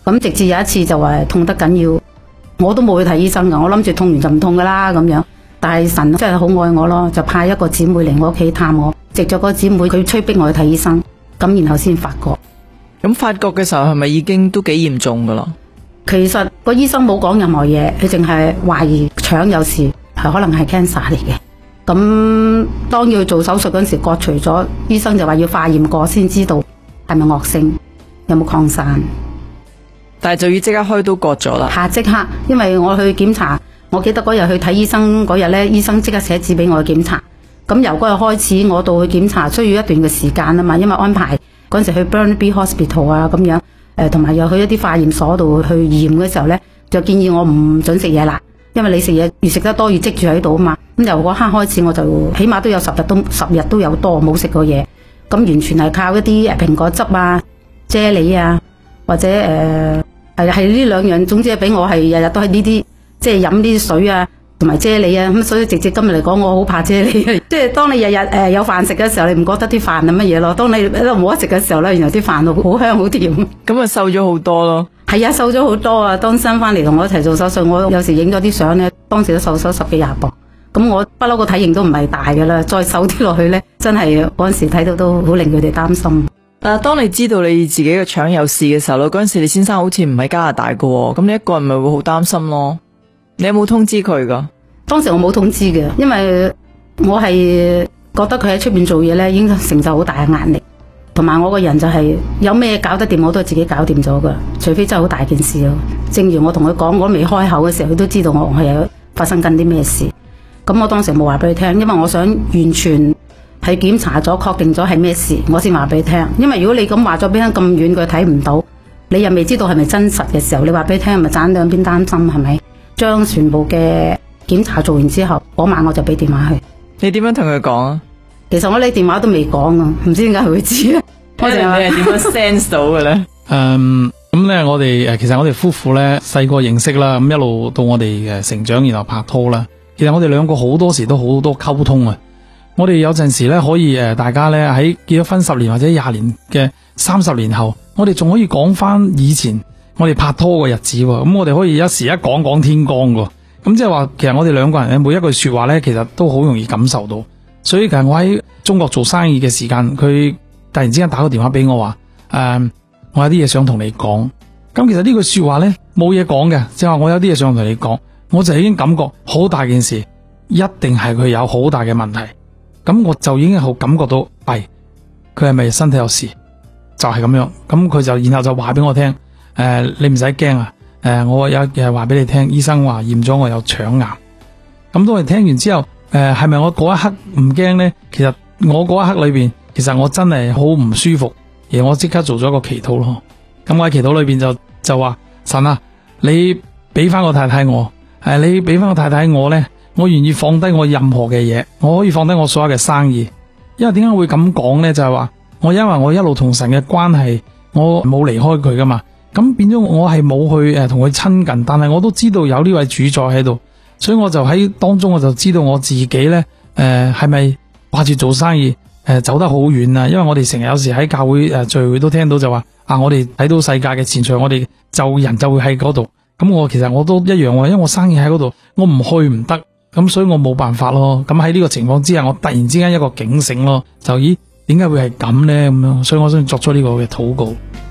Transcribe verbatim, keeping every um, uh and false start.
咁直至有一次就話痛得緊要，我都冇去睇醫生噶，我諗住痛完就唔痛噶啦咁樣。但係神真係好愛我咯，就派一個姊妹嚟我屋企探我，藉咗個姊妹佢催逼我去睇醫生，咁然後先發覺。 咁發覺嘅時候係咪已經都幾嚴重噶啦？ 其實個醫生冇講任何嘢，佢淨係懷疑腸有事，係可能係 cancer 嚟嘅。咁當要做手術嗰陣時割除咗，醫生就話要化驗過先知道係咪惡性，有冇擴散。 但係就要即刻開刀割咗啦。下即刻，因為我去檢查，我記得嗰日去睇醫生嗰日呢，醫生即刻寫紙俾我去檢查。咁由嗰日開始，我到去檢查需要一段嘅時間啊嘛，因為安排嗰陣時去 Burnaby Hospital 啊咁樣，誒同埋又去一啲化驗所度去驗嘅時候呢，就建議我唔准食嘢啦，因為你食嘢越食得多越積住喺度啊嘛。咁由嗰刻開始，我就起碼都有十日都十日都有多冇食過嘢，咁完全係靠一啲誒蘋果汁啊、啫喱啊，或者誒係係呢兩樣，總之係俾我係日日都係呢啲，即係飲呢啲水啊，同埋啫喱啊。咁所以直接今日嚟講，我好怕啫喱。即係當你日日誒有飯食嘅時候，你唔覺得啲飯係乜嘢咯？當你喺度冇得食嘅時候咧，原來啲飯好香好甜。 咁啊瘦咗好多咯。係啊，瘦咗好多啊！當新翻嚟同我一齊做手術，我有時影咗啲相咧，當時都瘦咗十幾廿磅。咁我不嬲個體型都唔係大噶啦，再瘦啲落去咧，真係嗰陣時睇到都好令佢哋擔心。 但係當你知道你自己嘅腸有事嘅時候，嗰陣時你先生好似唔喺加拿大噶，咁你一個人咪會好擔心咯。你有冇通知佢噶？當時我冇通知嘅，因為我係覺得佢喺出邊做嘢咧，已經承受好大嘅壓力，同埋我個人就係有咩搞得掂，我都係自己搞掂咗噶，除非真係好大件事咯。正如我同佢講，我都未開口嘅時候，佢都知道我係有發生緊啲咩事。咁我當時冇話俾佢聽，因為我想完全係檢查咗確定咗係咩事，我先話俾佢聽。因為如果你咁話咗俾佢咁遠，佢睇唔到，你又未知道係咪真實嘅時候，你話俾佢聽，咪盞兩邊擔心係咪？將全部嘅檢查做完之後，嗰晚我就俾電話佢。你點樣同佢講啊？其實我呢電話都未講啊，唔知點解佢會知啊？我哋你係點樣 sense 到嘅咧？ 誒，咁咧我哋誒，其實我哋夫婦咧細個認識啦，咁一路到我哋嘅成長，然後拍拖啦。其實我哋兩個好多時都好多溝通啊！我哋有陣時咧可以誒，大家咧喺結咗婚十年或者廿年嘅三十年後，我哋仲可以講翻以前我哋拍拖嘅日子喎。咁我哋可以一時一講講天光喎。咁即係話，其實我哋兩個人咧每一句說話咧，其實都好容易感受到。所以其實我喺中國做生意嘅時間，佢突然之間打個電話俾我話，誒、呃，我有啲嘢想同你講。咁其實呢句說話咧冇嘢講嘅，即係話我有啲嘢想同你講。我就已經感覺好大件事，一定係佢有好大嘅問題，咁我就已經好感覺到，弊佢係咪身體有事？就係、是、咁樣，咁佢就然後就話俾我聽，誒、呃，你唔使驚啊，誒、呃，我有嘢話俾你聽，醫生話驗咗我有腸癌。咁當我聽完之後，誒、呃，係咪我嗰一刻唔驚呢？其實我嗰一刻裏邊，其實我真係好唔舒服，而我即刻做咗個祈禱咯。咁我喺祈禱裏邊就就話神啊，你俾翻個太太我。誒，你俾翻個太太我呢，我願意放低我任何嘅嘢，我可以放低我所有嘅生意。因為點解會咁講呢？就係話我因為我一路同神嘅關係，我冇離開佢噶嘛，咁變咗我係冇去誒同佢親近，但係我都知道有呢位主宰喺度，所以我就喺當中我就知道我自己呢，誒係咪掛住做生意誒走得好遠啊？因為我哋成日有時喺教會誒聚會都聽到就話啊，我哋睇到世界嘅前途，我哋就人就會喺嗰度。咁我其實我都一樣喎，因為我生意喺嗰度，我唔去唔得，咁所以我冇辦法咯。咁喺呢個情況之下，我突然之間一個警醒咯，就咦，點解會係咁呢？咁樣，所以我先作出呢個嘅禱告。